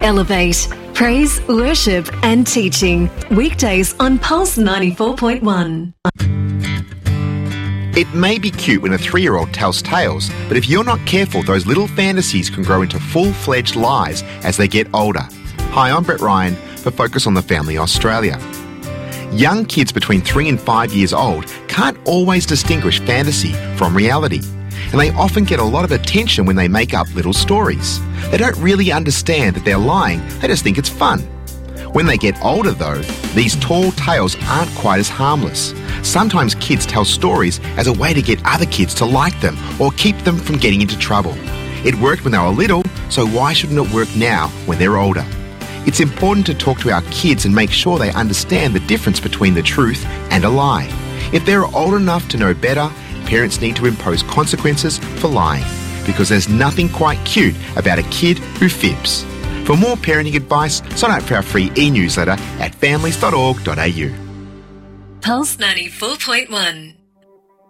Elevate. Praise, worship and teaching. Weekdays on Pulse 94.1. It may be cute when a 3-year-old tells tales, but if you're not careful, those little fantasies can grow into full-fledged lies as they get older. Hi, I'm Brett Ryan for Focus on the Family Australia. Young kids between 3 and 5 years old can't always distinguish fantasy from reality, and they often get a lot of attention when they make up little stories. They don't really understand that they're lying, they just think it's fun. When they get older though, these tall tales aren't quite as harmless. Sometimes kids tell stories as a way to get other kids to like them or keep them from getting into trouble. It worked when they were little, so why shouldn't it work now when they're older? It's important to talk to our kids and make sure they understand the difference between the truth and a lie. If they're old enough to know better, parents need to impose consequences for lying, because there's nothing quite cute about a kid who fibs. For more parenting advice, sign up for our free e-newsletter at families.org.au. Pulse 94.1.